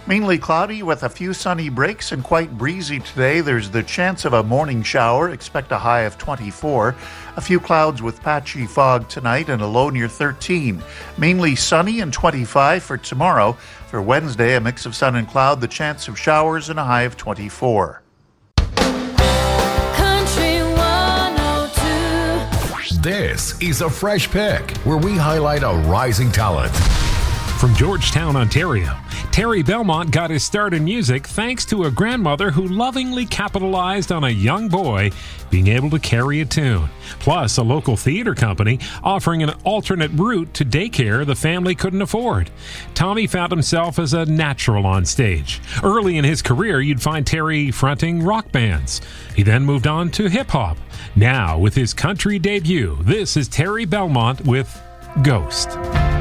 Mainly cloudy with a few sunny breaks and quite breezy today. There's the chance of a morning shower. Expect a high of 24. A few clouds with patchy fog tonight and a low near 13. Mainly sunny and 25 for tomorrow. For Wednesday, a mix of sun and cloud, the chance of showers and a high of 24. This is a Fresh Pick, where we highlight a rising talent. From Georgetown, Ontario, Terry Belmont got his start in music thanks to a grandmother who lovingly capitalized on a young boy being able to carry a tune. Plus, a local theater company offering an alternate route to daycare the family couldn't afford. Tommy found himself as a natural on stage. Early in his career, you'd find Terry fronting rock bands. He then moved on to hip-hop. Now, with his country debut, this is Terry Belmont with Ghost.